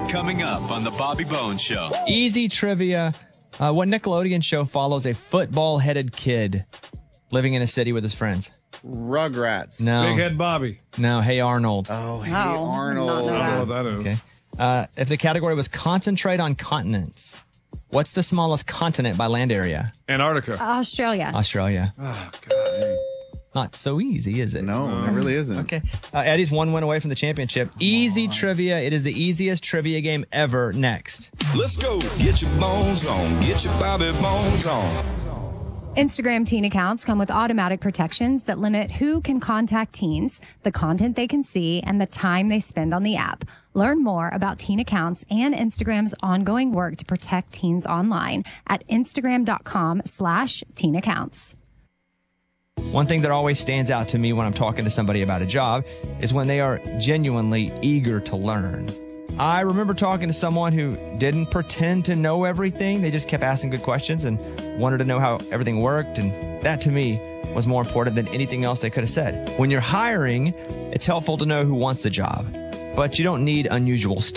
Coming up on the Bobby Bones Show. Easy trivia. What Nickelodeon show follows a football-headed kid living in a city with his friends? Rugrats. No. Big Head Bobby. No, Hey Arnold. Oh, hey, Oh, Arnold. not know I that. don't know what that is. Okay. If the category was concentrate on continents, what's the smallest continent by land area? Antarctica. Australia. Australia. Oh, God. Not so easy, is it? No, it really isn't. Okay. Eddie's one win away from the championship. Easy trivia. It is the easiest trivia game ever. Next. Let's go. Get your bones on. Get your Bobby Bones on. Instagram teen accounts come with automatic protections that limit who can contact teens, the content they can see, and the time they spend on the app. Learn more about teen accounts and Instagram's ongoing work to protect teens online at instagram.com/teen accounts. One thing that always stands out to me when I'm talking to somebody about a job is when they are genuinely eager to learn. I remember talking to someone who didn't pretend to know everything. They just kept asking good questions and wanted to know how everything worked. And that to me was more important than anything else they could have said. When you're hiring, it's helpful to know who wants the job, but you don't need unusual stuff.